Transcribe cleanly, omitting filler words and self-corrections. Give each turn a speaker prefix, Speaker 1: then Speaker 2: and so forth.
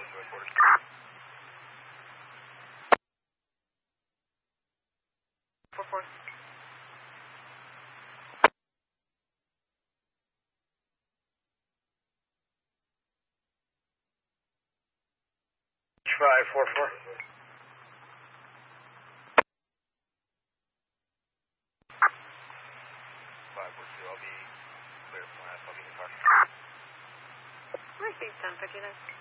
Speaker 1: 4-4.
Speaker 2: Five, 4-4.
Speaker 3: 5-4-2, I'll be clear for last. I'll get in the car.
Speaker 1: Received 1059.